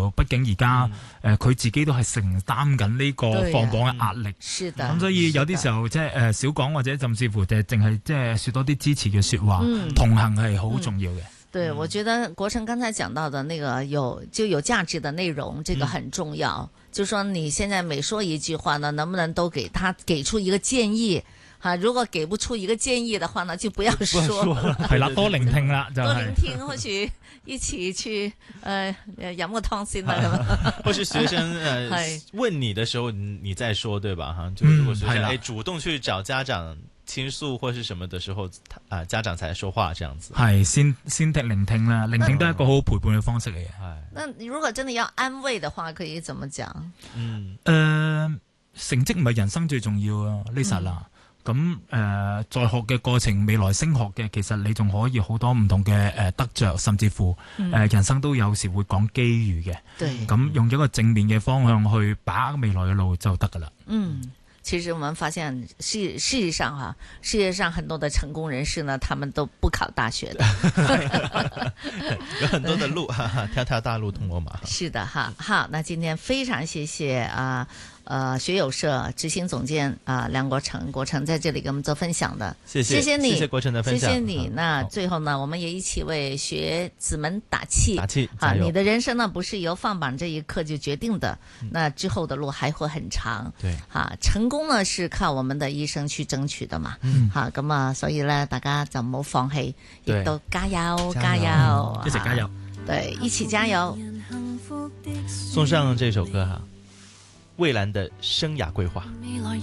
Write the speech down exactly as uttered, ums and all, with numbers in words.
就畢竟而家誒佢自己都係承擔緊呢個放榜嘅壓力，咁、嗯、所以有啲時候即係誒少講或者甚至乎誒淨係即係説多啲支持嘅説話，嗯、同行係好重要嘅。 嗯對，我覺得國成剛才講到的那個有就有價值的內容，這個很重要。嗯、就說你現在每說一句話呢，能不能都給他給出一個建議？哈、啊，如果給不出一個建議的話呢，就不要說了。 係啦，多聆聽啦，就係、 多聆聽，或許一起去呃飲個湯先啦。 或是學生呃問你的時候，你再說，對吧？哈，就如果學生誒、嗯、主動去找家長傾訴或是什麼的時候，啊家長才說話，這樣子係先先聽聆聽啦，聆聽都係一個好好陪伴嘅方式嚟嘅。係。 那如果真的要安慰的話，可以怎麼講？ 嗯，誒、呃，成績唔係人生最重要啊 ，Lisa 啦。咁誒、呃，在學嘅過程，未來升學嘅，其實你仲可以好多唔同嘅誒得着，甚至乎誒、嗯呃、人生都有時會講機遇嘅。對。咁用咗一個正面嘅方向去把握未來嘅路就得噶啦。 嗯。其實我們發現事事實上哈，世界上很多的成功人士呢，他們都不考大學的， 有很多的路哈哈，條條大路通羅馬。 是的哈，好，那今天非常謝謝啊。呃，學友社執行總監啊、呃，梁國成，國成在這裡給我們做分享的， 謝謝， 謝謝你， 謝謝國成的分享， 謝謝你。那最後呢，我們也一起為學子們打氣， 打氣啊！你的人生呢，不是由放榜這一刻就決定的，嗯、那之後的路還會很長。 對， 啊，成功呢是靠我們的一生去爭取的嘛。嗯，好，咁啊，所以呢，大家就唔好放棄，亦都加油，加油，加油一直加油， 對，一起加油。 送上這首歌哈。蔚藍的生涯規劃。